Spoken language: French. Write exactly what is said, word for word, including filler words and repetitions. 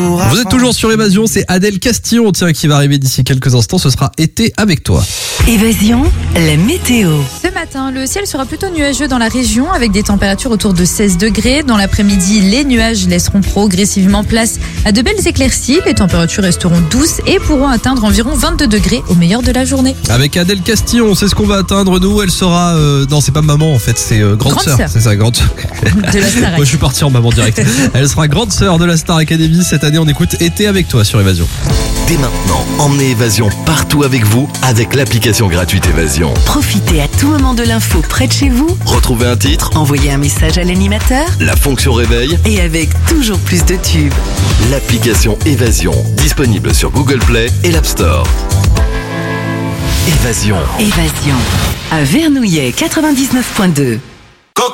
Vous êtes toujours sur Évasion, c'est Adèle Castillon tiens, qui va arriver d'ici quelques instants, ce sera Été avec toi. Évasion, la météo. Ce matin, le ciel sera plutôt nuageux dans la région avec des températures autour de seize degrés. Dans l'après-midi, les nuages laisseront progressivement place à de belles éclaircies. Les températures resteront douces et pourront atteindre environ vingt-deux degrés au meilleur de la journée. Avec Adèle Castillon, c'est ce qu'on va atteindre nous. Elle sera... Euh, non, c'est pas maman en fait, c'est euh, grande, Grande sœur. sœur. C'est ça, grande sœur. De la Starac. Moi je suis parti en maman direct. Elle sera grande sœur de la Star Academy. Cette année, on écoute Été avec toi sur Évasion. Dès maintenant, emmenez Évasion partout avec vous avec l'application gratuite Évasion. Profitez à tout moment de l'info près de chez vous. Retrouvez un titre, Envoyez un message à l'animateur. la fonction réveil, Et avec toujours plus de tubes. l'application Évasion, disponible sur Google Play et l'App Store. Évasion. Évasion. À Vernouillet quatre-vingt-dix-neuf point deux.